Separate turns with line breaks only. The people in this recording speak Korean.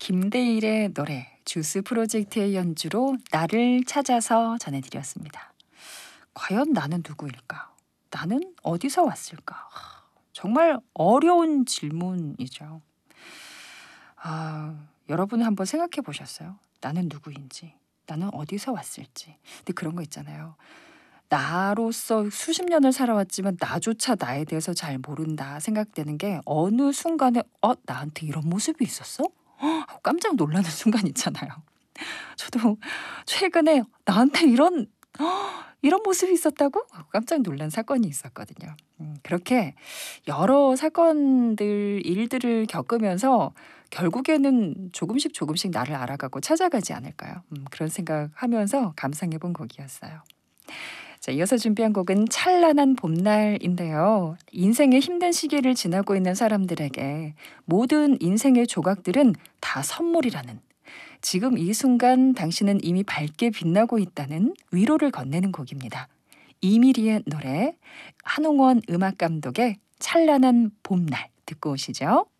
김대일의 노래 주스 프로젝트의 연주로 나를 찾아서 전해드렸습니다. 과연 나는 누구일까? 나는 어디서 왔을까? 정말 어려운 질문이죠. 여러분 한번 생각해 보셨어요? 나는 누구인지, 나는 어디서 왔을지. 근데 그런 거 있잖아요. 나로서 수십 년을 살아왔지만 나조차 나에 대해서 잘 모른다 생각되는 게 어느 순간에 나한테 이런 모습이 있었어? 하고 깜짝 놀라는 순간 있잖아요. 저도 최근에 나한테 이런 모습이 있었다고? 하고 깜짝 놀란 사건이 있었거든요. 그렇게 여러 사건들, 일들을 겪으면서 결국에는 조금씩 조금씩 나를 알아가고 찾아가지 않을까요? 그런 생각하면서 감상해 본 곡이었어요. 자, 이어서 준비한 곡은 찬란한 봄날인데요. 인생의 힘든 시기를 지나고 있는 사람들에게 모든 인생의 조각들은 다 선물이라는, 지금 이 순간 당신은 이미 밝게 빛나고 있다는 위로를 건네는 곡입니다. 이미리의 노래, 한홍원 음악감독의 찬란한 봄날 듣고 오시죠.